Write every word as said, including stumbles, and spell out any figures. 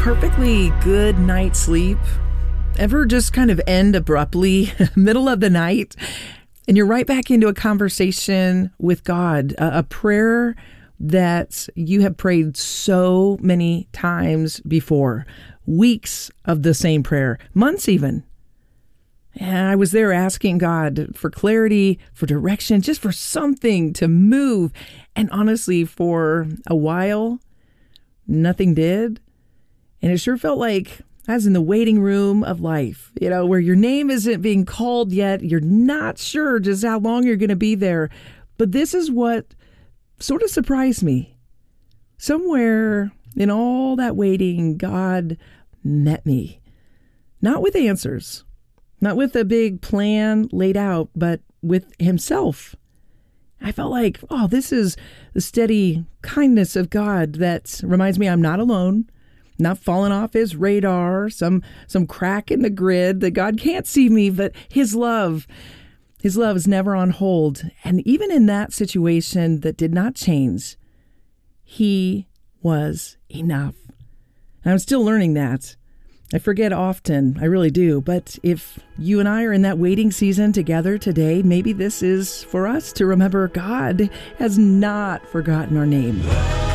perfectly good night's sleep ever just kind of end abruptly, middle of the night, and you're right back into a conversation with God, a, a prayer that you have prayed so many times before, weeks of the same prayer, months even. And I was there asking God for clarity, for direction, just for something to move. And honestly, for a while, nothing did. And it sure felt like I was in the waiting room of life, you know, where your name isn't being called yet. You're not sure just how long you're going to be there. But this is what sort of surprised me. Somewhere in all that waiting, God met me. Not with answers, not with a big plan laid out, but with himself. I felt like, oh, this is the steady kindness of God that reminds me I'm not alone, not falling off his radar, some some crack in the grid that God can't see me, but his love, his love is never on hold. And even in that situation that did not change, he was enough. And I'm still learning that. I forget often, I really do. But if you and I are in that waiting season together today, maybe this is for us to remember God has not forgotten our name.